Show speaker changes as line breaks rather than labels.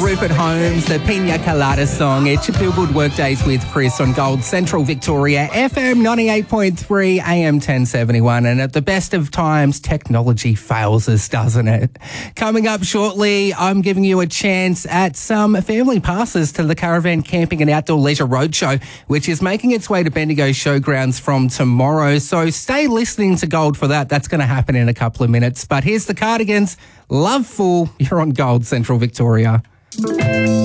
Rupert Holmes, the Pina Colada song. It's your Feel Good Workdays with Chris on Gold Central Victoria, FM 98.3, AM 1071. And at the best of times, technology fails us, doesn't it? Coming up shortly, I'm giving you a chance at some family passes to the Caravan Camping and Outdoor Leisure Roadshow, which is making its way to Bendigo Showgrounds from tomorrow. So stay listening to Gold for that. That's going to happen in a couple of minutes. But here's the Cardigans. Love Fool. You're on Gold Central Victoria.